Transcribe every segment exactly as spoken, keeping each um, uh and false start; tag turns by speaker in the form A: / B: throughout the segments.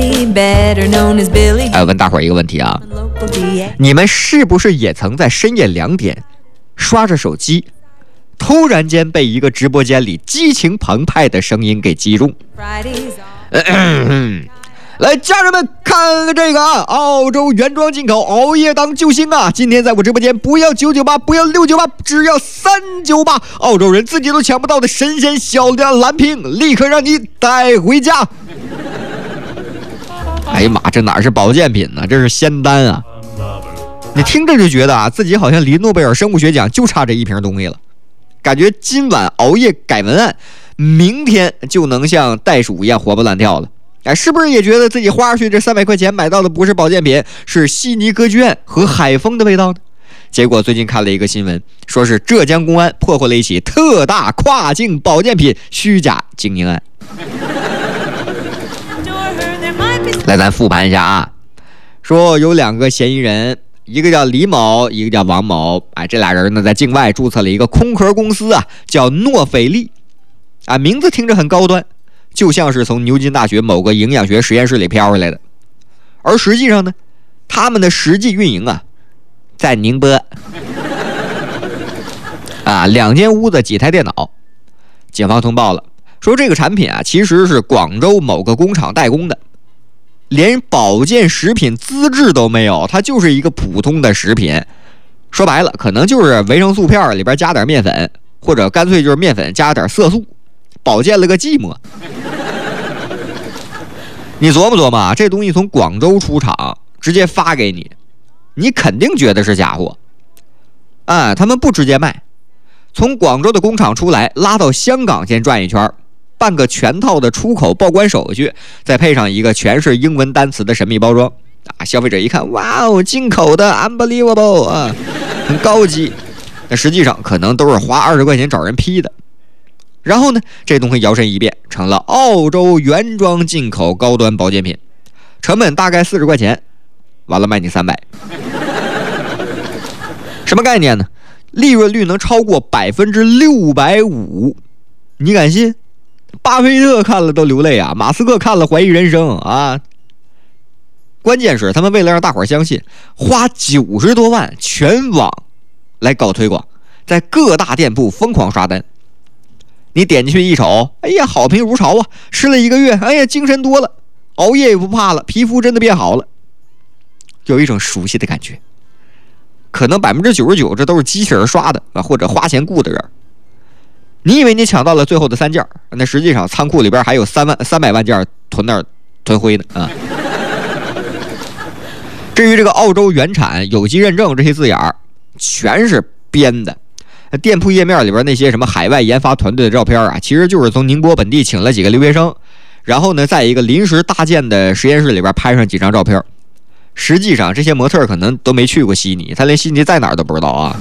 A: 哎，问大伙儿一个问题啊，你们是不是也曾在深夜两点刷着手机，突然间被一个直播间里激情澎湃的声音给击中？呃呃来，家人们看看这个啊，澳洲原装进口熬夜当救星啊！今天在我直播间不要九九八，不要六九八，只要三九八，澳洲人自己都抢不到的神仙小亮蓝瓶，立刻让你带回家。哎呀妈，这哪是保健品呢？这是仙丹啊！你听着就觉得啊，自己好像离诺贝尔生物学奖就差这一瓶东西了。感觉今晚熬夜改文案，明天就能像袋鼠一样活蹦乱跳了。哎，是不是也觉得自己花出去这三百块钱买到的不是保健品，是悉尼歌剧院和海风的味道呢？结果最近看了一个新闻，说是浙江公安破获了一起特大跨境保健品虚假经营案。来，咱复盘一下啊，说有两个嫌疑人，一个叫李某，一个叫王某。哎，这俩人呢在境外注册了一个空壳公司啊，叫诺斐利。啊，名字听着很高端，就像是从牛津大学某个营养学实验室里飘回来的。而实际上呢，他们的实际运营啊，在宁波。啊，两间屋子几台电脑。警方通报了，说这个产品啊，其实是广州某个工厂代工的。连保健食品资质都没有，它就是一个普通的食品。说白了，可能就是维生素片里边加点面粉，或者干脆就是面粉加点色素，保健了个寂寞。你琢磨琢磨啊，这东西从广州出厂，直接发给你，你肯定觉得是假货。啊，他们不直接卖，从广州的工厂出来，拉到香港先转一圈。办个全套的出口报关手续，再配上一个全是英文单词的神秘包装啊！消费者一看，哇哦，进口的 ，unbelievable 啊，很高级。那实际上可能都是花二十块钱找人批的。然后呢，这东西摇身一变成了澳洲原装进口高端保健品，成本大概四十块钱，完了卖你三百。什么概念呢？利润率能超过百分之六百五，你敢信？巴菲特看了都流泪啊，马斯克看了怀疑人生啊。关键是他们为了让大伙相信，花九十多万全网来搞推广，在各大店铺疯狂刷单。你点进去一瞅，哎呀，好评如潮啊！吃了一个月，哎呀，精神多了，熬夜也不怕了，皮肤真的变好了，有一种熟悉的感觉。可能百分之九十九这都是机器人刷的啊，或者花钱雇的人。你以为你抢到了最后的三件，那实际上仓库里边还有三万三百万件囤那儿囤灰呢啊！至于这个澳洲原产、有机认证这些字眼儿，全是编的。店铺页面里边那些什么海外研发团队的照片啊，其实就是从宁波本地请了几个留学生，然后呢，在一个临时搭建的实验室里边拍上几张照片。实际上，这些模特可能都没去过悉尼，他连悉尼在哪儿都不知道啊。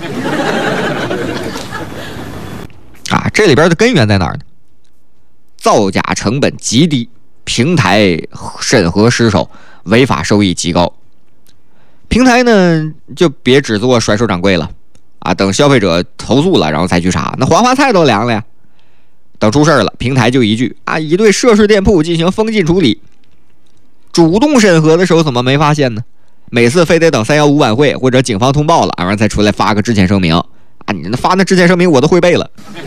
A: 啊，这里边的根源在哪儿呢？造假成本极低，平台审核失手，违法收益极高。平台呢，就别只做甩手掌柜了啊！等消费者投诉了，然后再去查，那黄花菜都凉了呀。等出事了，平台就一句啊，已对涉事店铺进行封禁处理。主动审核的时候怎么没发现呢？每次非得等三幺五晚会或者警方通报了，然后再出来发个致歉声明啊！你那发那致歉声明我都会背了。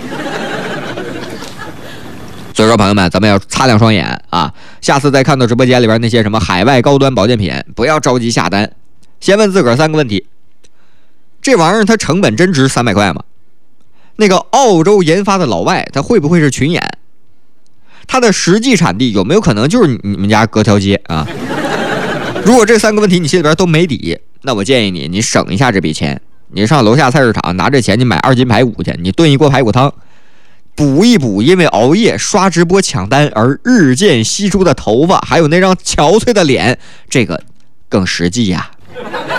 A: 所以说朋友们，咱们要擦亮双眼啊！下次再看到直播间里边那些什么海外高端保健品，不要着急下单，先问自个儿三个问题：这玩意儿它成本真值三百块吗？那个澳洲研发的老外，他会不会是群演？它的实际产地有没有可能就是你们家隔条街啊？如果这三个问题你心里边都没底，那我建议你，你省一下这笔钱，你上楼下菜市场拿这钱，你买二斤排骨去，你炖一锅排骨汤。补一补因为熬夜刷直播抢单而日渐稀疏的头发，还有那张憔悴的脸，这个更实际呀、啊。